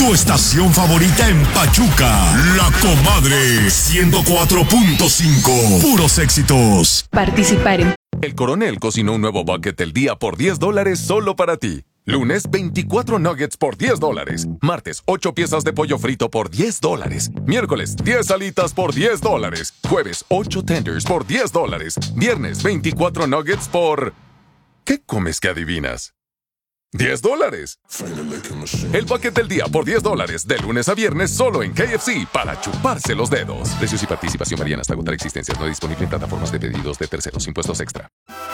Tu estación favorita en Pachuca, La Comadre 104.5. Puros éxitos. Participar en... El Coronel cocinó un nuevo bucket del día por $10 solo para ti. Lunes, 24 nuggets por $10. Martes, 8 piezas de pollo frito por $10. Miércoles, 10 alitas por $10. Jueves, 8 tenders por $10. Viernes, 24 nuggets por... ¿Qué comes que adivinas? $10. El bucket del día por $10. De lunes a viernes solo en KFC para chuparse los dedos. Precios y participación varían hasta agotar existencias. No disponible en plataformas de pedidos de terceros. Impuestos extra.